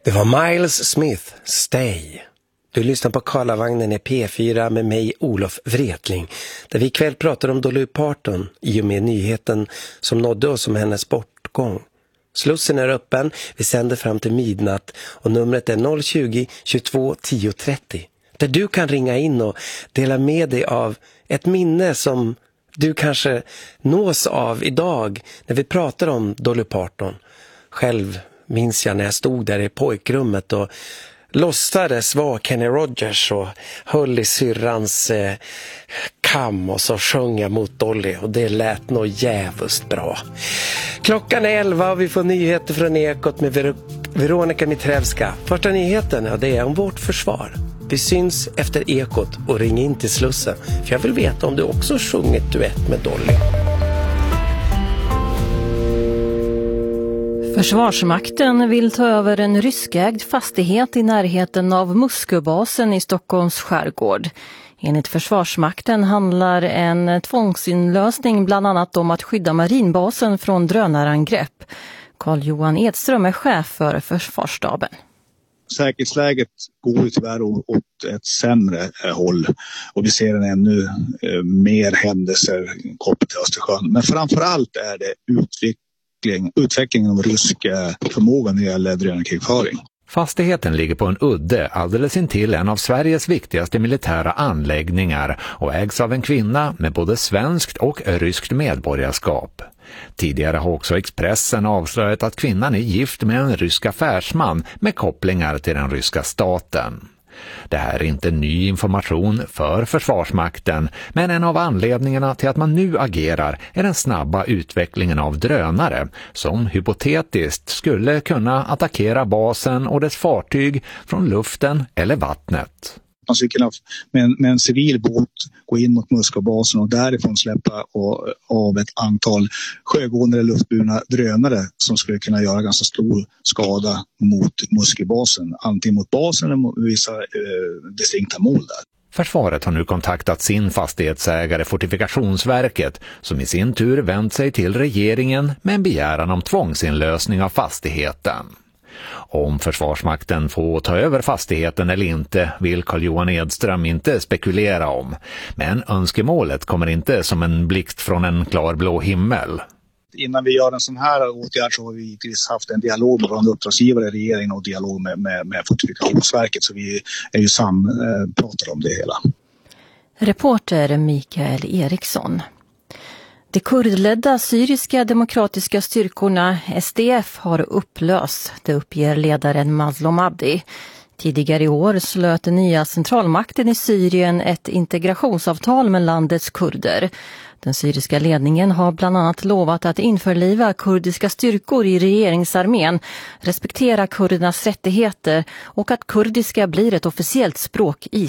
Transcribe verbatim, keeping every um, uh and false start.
Det var Miles Smith, Stay. Du lyssnar på Karlavagnen i P fyra med mig, Olof Wretling, där vi ikväll pratar om Dolly Parton i och med nyheten som nådde oss om hennes bortgång. Slussen är öppen, vi sänder fram till midnatt och numret är noll tjugo, tjugotvå, tio trettio. Där du kan ringa in och dela med dig av ett minne som du kanske nås av idag när vi pratar om Dolly Parton. Själv minns jag när jag stod där i pojkrummet och låtsades vara Kenny Rogers och höll i syrrans eh, kam och så sjöng jag mot Dolly och det lät nog jävligt bra. Klockan är elva och vi får nyheter från Ekot med Ver- Veronica Mitrevska. Första nyheten, ja, det är om vårt försvar. Vi syns efter Ekot och ring in till Slussen, för jag vill veta om du också sjungit duett med Dolly. Försvarsmakten vill ta över en ryskägd fastighet i närheten av Musköbasen i Stockholms skärgård. Enligt Försvarsmakten handlar en tvångsinlösning bland annat om att skydda marinbasen från drönarangrepp. Carl-Johan Edström är chef för Försvarsstaben. Säkerhetsläget går tyvärr åt ett sämre håll och vi ser en ännu mer händelser kopplat till Östersjön. Men framförallt är det utveckling, utvecklingen av rysk förmåga när det gäller drönarkrigföring. Fastigheten ligger på en udde alldeles intill en av Sveriges viktigaste militära anläggningar och ägs av en kvinna med både svenskt och ryskt medborgarskap. Tidigare har också Expressen avslöjat att kvinnan är gift med en rysk affärsman med kopplingar till den ryska staten. Det här är inte ny information för Försvarsmakten, men en av anledningarna till att man nu agerar är den snabba utvecklingen av drönare som hypotetiskt skulle kunna attackera basen och dess fartyg från luften eller vattnet. Man skulle kunna med en, med en civil båt gå in mot Musköbasen och därifrån släppa och, av ett antal sjögående eller luftburna drönare som skulle kunna göra ganska stor skada mot Musköbasen. Antingen mot basen eller mot vissa eh, distinkta mål där. Försvaret har nu kontaktat sin fastighetsägare Fortifikationsverket som i sin tur vänt sig till regeringen med en begäran om tvångsinlösning av fastigheten. Om Försvarsmakten får ta över fastigheten eller inte vill Carl-Johan Edström inte spekulera om. Men önskemålet kommer inte som en blixt från en klarblå himmel. Innan vi gör en sån här åtgärd så har vi givetvis haft en dialog med våra uppdragsgivare, regeringen och dialog med, med, med Fortifikationsverket. Så vi är ju sam eh, pratar om det hela. Reporter Mikael Eriksson. De kurdledda syriska demokratiska styrkorna S D F har upplöst, det uppger ledaren Mazlum Abdi. Tidigare i år slöt den nya centralmakten i Syrien ett integrationsavtal med landets kurder. Den syriska ledningen har bland annat lovat att införliva kurdiska styrkor i regeringsarmén, respektera kurdernas rättigheter och att kurdiska blir ett officiellt språk i